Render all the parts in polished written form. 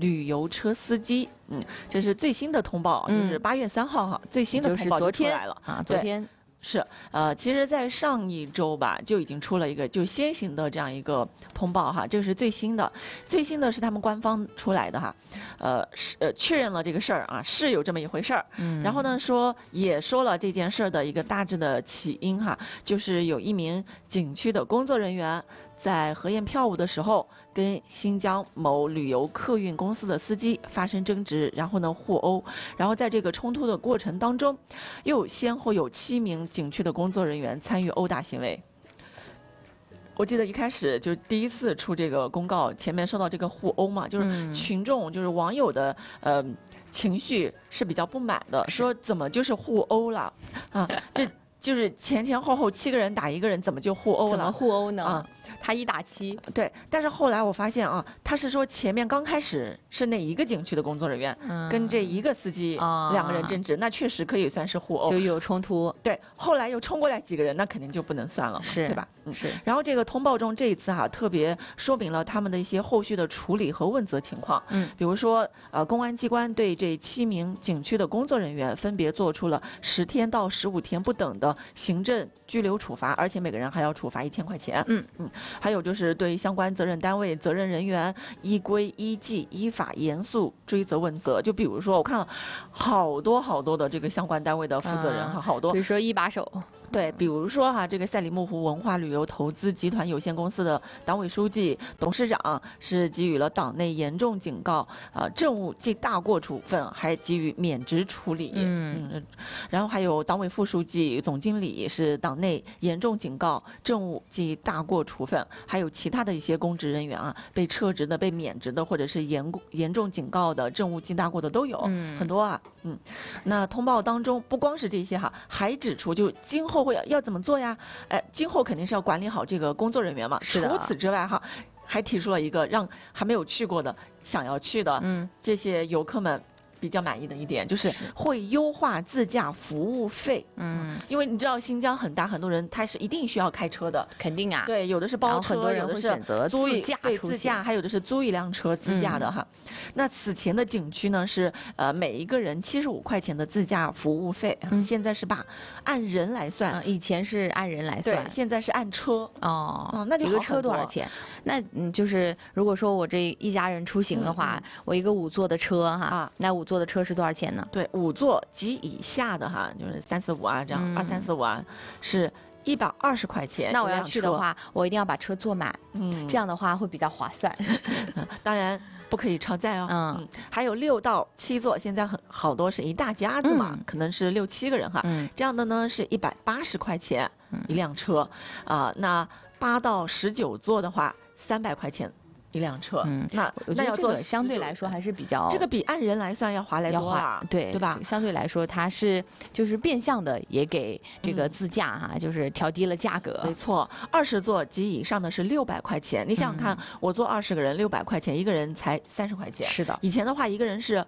旅游车司机。这是最新的通报，就是8月3号哈，最新的通报就出来了啊，昨天。 是其实，在上一周吧，就已经出了一个就先行的这样一个通报哈，这个是最新的，最新的是他们官方出来的哈，确认了这个事儿啊，是有这么一回事儿，然后呢也说了这件事儿的一个大致的起因哈，就是有一名景区的工作人员在核验票务的时候，跟新疆某旅游客运公司的司机发生争执，然后呢互殴，然后在这个冲突的过程当中，又先后有7名景区的工作人员参与殴打行为。我记得一开始就第一次出这个公告，前面说到这个互殴嘛，就是群众就是网友的情绪是比较不满的，说怎么就是互殴了啊？这就是前后7个人打1个人，怎么就互殴了？ 怎么互殴呢？ 啊， 他1打7。 对，但是后来我发现啊，他是说前面刚开始是那一个景区的工作人员跟这一个司机2个人争执，那确实可以算是互殴， 就有冲突。 对，后来又冲过来几个人，那肯定就不能算了， 是， 对吧？ 是。 然后这个通报中这一次哈，特别说明了他们的一些后续的处理和问责情况。比如说公安机关对这7名景区的工作人员分别做出了10天到15天不等的行政拘留处罚，而且每个人还要处罚1000块钱。还有就是对相关责任单位、责任人员依规依纪依法严肃追责问责。就比如说，我看了好多的这个相关单位的负责人哈，好多， 比如说一把手。 对，比如说哈，这个赛里木湖文化旅游投资集团有限公司的党委书记、董事长是给予了党内严重警告，政务记大过处分，还给予免职处理。然后还有党委副书记、总经理是党内严重警告，政务记大过处分，还有其他的一些公职人员啊，被撤职的、被免职的，或者是严重警告的、政务记大过的都有，很多啊。那通报当中不光是这些哈，还指出就今后要怎么做呀？今后肯定是要管理好这个工作人员嘛。除此之外哈，还提出了一个让还没有去过的、想要去的这些游客们比较满意的一点，就是会优化自驾服务费。因为你知道新疆很大，很多人他是一定需要开车的， 肯定啊。 对，有的是包车， 很多人会选择自驾出行， 自驾，还有的是租一辆车自驾的哈。那此前的景区呢是每一个人75块钱的自驾服务费，现在是按人来算， 以前是按人来算， 对，现在是按车。那就一个车多少钱？那就是如果说我这一家人出行的话，我一个5座的车哈，那5座的车是多少钱呢？ 对，5座及以下的哈，就是345啊，这样2345啊，是120块钱。 那我要去的话，我一定要把车坐满，这样的话会比较划算。 当然不可以超载哦。还有6到7座，现在好多是一大家子嘛，可能是6、7个人哈。这样的呢是180块钱一辆车那8到19座的话，300块钱一辆车。那要做相对来说还是比较， 这个比按人来算要划来多啊， 对吧？ 相对来说它是就是变相的也给这个自驾哈，就是调低了价格。 没错，20座及以上的是600块钱。你想想看，我坐20个人，600块钱，一个人才30块钱。 是的， 以前的话一个人是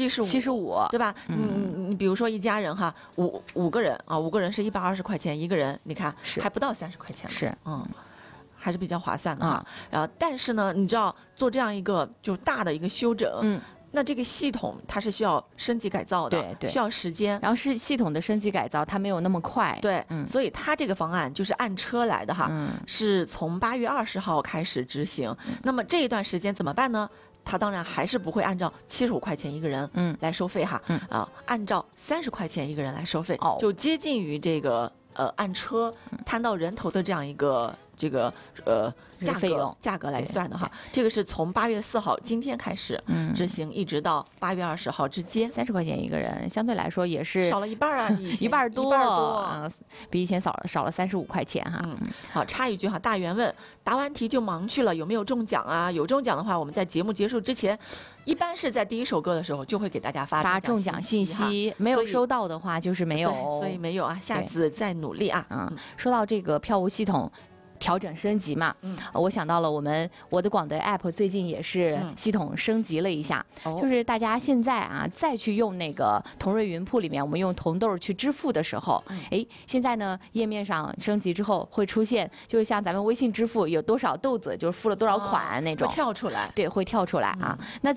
75，对吧？你比如说一家人哈，五个人啊，5个人是120块钱一个人，你看还不到30块钱。 是， 还是比较划算的哈。但是呢，你知道做这样一个就大的一个修整，那这个系统它是需要升级改造的， 对， 需要时间。 然后是系统的升级改造，它没有那么快， 对，所以它这个方案就是按车来的哈，是从8月20号开始执行。那么这一段时间怎么办呢？它当然还是不会按照75块钱一个人来收费哈，按照30块钱一个人来收费，就接近于这个按车摊到人头的这样一个这个价格来算的哈。这个是从8月4号今天开始执行，一直到8月20号之间 ，30块钱一个人，相对来说也是少了一半啊， 一半多比以前少了35块钱哈。 好，插一句哈，大圆问，答完题就忙去了，有没有中奖啊？有中奖的话，我们在节目结束之前，一般是在第一首歌的时候就会给大家发中奖信息，没有收到的话就是没有， 所以没有啊，下次再努力啊。 说到这个票务系统调整升级嘛，我想到了我的广德 app 最近也是系统升级了一下，就是大家现在再去用那个同瑞云铺里面我们用红豆去支付的时候，现在呢页面上升级之后会出现，就是像咱们微信支付有多少豆子就是付了多少款那种， 会跳出来， 对，会跳出来那